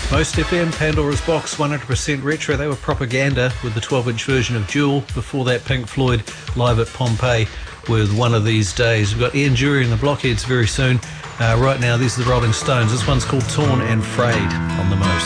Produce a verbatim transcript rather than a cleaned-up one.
Most F M, Pandora's Box, one hundred percent retro. They were Propaganda with the twelve inch version of Jewel. Before that, Pink Floyd live at Pompeii with One of These Days. We've got Ian Dury and the Blockheads very soon. Uh, right now, these are the Rolling Stones. This one's called Torn and Frayed on the Most.